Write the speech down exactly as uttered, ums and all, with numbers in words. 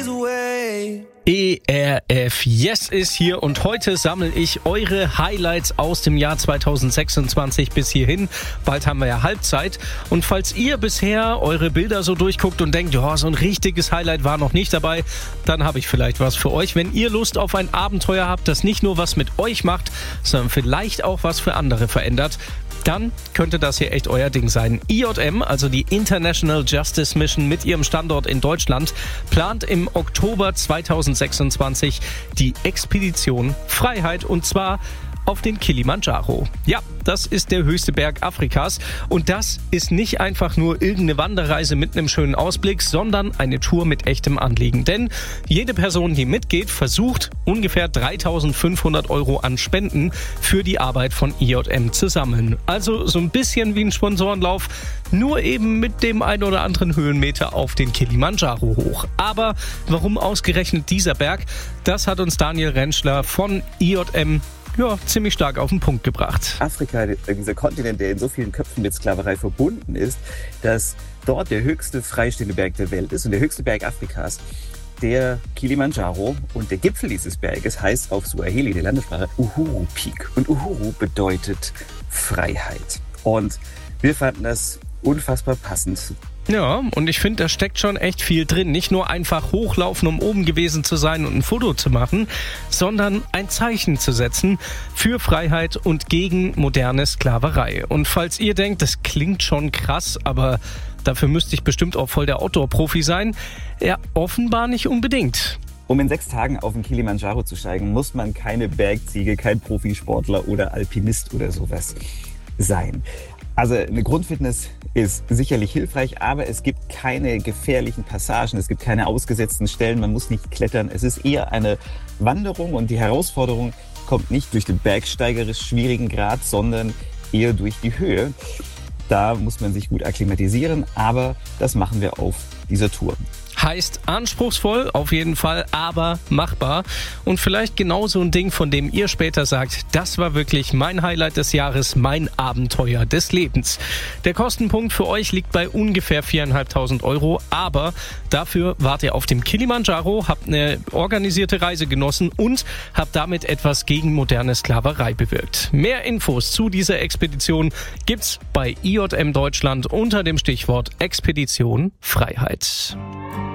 E R F Yes ist hier und heute sammle ich eure Highlights aus dem Jahr zweitausendsechsundzwanzig bis hierhin. Bald haben wir ja Halbzeit. Und falls ihr bisher eure Bilder so durchguckt und denkt, ja, so ein richtiges Highlight war noch nicht dabei, dann habe ich vielleicht was für euch. Wenn ihr Lust auf ein Abenteuer habt, das nicht nur was mit euch macht, sondern vielleicht auch was für andere verändert, dann könnte das hier echt euer Ding sein. I J M, also die International Justice Mission mit ihrem Standort in Deutschland, plant im Oktober zweitausendsechsundzwanzig die Expedition Freiheit und zwar auf den Kilimandscharo. Ja, das ist der höchste Berg Afrikas und das ist nicht einfach nur irgendeine Wanderreise mit einem schönen Ausblick, sondern eine Tour mit echtem Anliegen. Denn jede Person, die mitgeht, versucht ungefähr dreitausendfünfhundert Euro an Spenden für die Arbeit von I J M zu sammeln. Also so ein bisschen wie ein Sponsorenlauf, nur eben mit dem ein oder anderen Höhenmeter auf den Kilimandscharo hoch. Aber warum ausgerechnet dieser Berg? Das hat uns Daniel Rentschler von I J M ja, ziemlich stark auf den Punkt gebracht. Afrika, dieser Kontinent, der in so vielen Köpfen mit Sklaverei verbunden ist, dass dort der höchste freistehende Berg der Welt ist und der höchste Berg Afrikas, der Kilimandscharo. Und der Gipfel dieses Berges heißt auf Swahili, der Landessprache, Uhuru Peak. Und Uhuru bedeutet Freiheit. Und wir fanden das unfassbar passend. Ja, und ich finde, da steckt schon echt viel drin. Nicht nur einfach hochlaufen, um oben gewesen zu sein und ein Foto zu machen, sondern ein Zeichen zu setzen für Freiheit und gegen moderne Sklaverei. Und falls ihr denkt, das klingt schon krass, aber dafür müsste ich bestimmt auch voll der Outdoor-Profi sein, ja, offenbar nicht unbedingt. Um in sechs Tagen auf den Kilimandscharo zu steigen, muss man keine Bergziege, kein Profisportler oder Alpinist oder sowas sein. Also eine Grundfitness ist sicherlich hilfreich, aber es gibt keine gefährlichen Passagen, es gibt keine ausgesetzten Stellen, man muss nicht klettern. Es ist eher eine Wanderung und die Herausforderung kommt nicht durch den bergsteigerisch schwierigen Grad, sondern eher durch die Höhe. Da muss man sich gut akklimatisieren, aber das machen wir auf dieser Tour. Heißt anspruchsvoll, auf jeden Fall, aber machbar. Und vielleicht genau so ein Ding, von dem ihr später sagt, das war wirklich mein Highlight des Jahres, mein Abenteuer des Lebens. Der Kostenpunkt für euch liegt bei ungefähr viertausendfünfhundert Euro, aber dafür wart ihr auf dem Kilimandscharo, habt eine organisierte Reise genossen und habt damit etwas gegen moderne Sklaverei bewirkt. Mehr Infos zu dieser Expedition gibt's bei I J M Deutschland unter dem Stichwort Expedition Freiheit.